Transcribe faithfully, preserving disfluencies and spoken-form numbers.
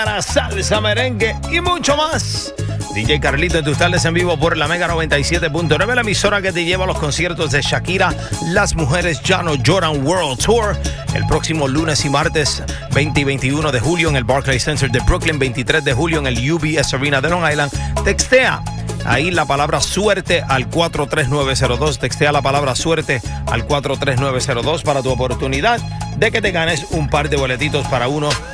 salsa, merengue y mucho más. D J Carlito en tus tardes en vivo por la Mega noventa y siete punto nueve, la emisora que te lleva a los conciertos de Shakira, Las Mujeres Ya No Lloran World Tour, el próximo lunes y martes veinte y veintiuno de julio en el Barclays Center de Brooklyn, veintitrés de julio en el U B S Arena de Long Island. Textea ahí la palabra suerte al cuatro tres nueve cero dos, textea la palabra suerte al cuatro tres nueve cero dos para tu oportunidad de que te ganes un par de boletitos para uno